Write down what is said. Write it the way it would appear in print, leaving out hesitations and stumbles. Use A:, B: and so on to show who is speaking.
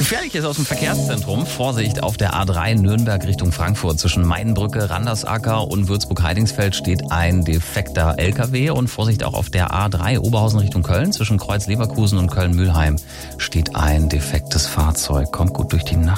A: Gefährliches aus dem Verkehrszentrum. Vorsicht auf der A3 Nürnberg Richtung Frankfurt. Zwischen Mainbrücke, Randersacker und Würzburg-Heidingsfeld steht ein defekter LKW. Und Vorsicht auch auf der A3 Oberhausen Richtung Köln. Zwischen Kreuz Leverkusen und Köln-Mülheim steht ein defektes Fahrzeug. Kommt gut durch die Nacht.